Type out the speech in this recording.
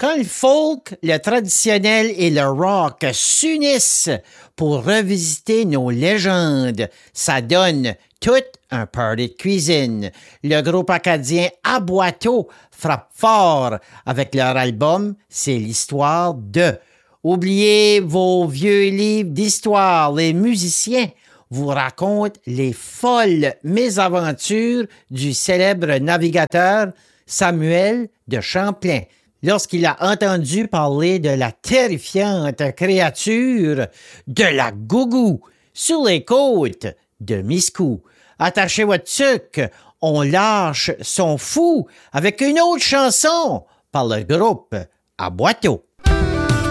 Quand le folk, le traditionnel et le rock s'unissent pour revisiter nos légendes, ça donne tout un party de cuisine. Le groupe acadien Aboiteau frappe fort avec leur album « C'est l'histoire de ». Oubliez vos vieux livres d'histoire, les musiciens vous racontent les folles mésaventures du célèbre navigateur Samuel de Champlain lorsqu'il a entendu parler de la terrifiante créature de la Gougou sur les côtes de Miscou. Attachez votre tuque, on lâche son fou avec une autre chanson par le groupe Aboiteau.